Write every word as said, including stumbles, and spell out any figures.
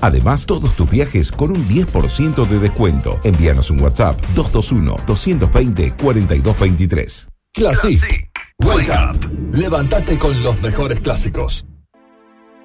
Además, todos tus viajes con un diez por ciento de descuento. Envíanos un WhatsApp dos dos uno, dos dos cero, cuatro dos dos tres. Classic. Wake up. Levántate con los mejores clásicos.